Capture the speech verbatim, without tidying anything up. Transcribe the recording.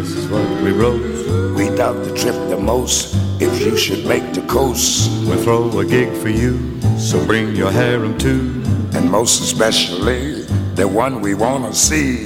This is what we wrote. We doubt the trip the most if you should make the coast. We'll throw a gig for you, so bring your harem too. And most especially the one we wanna see.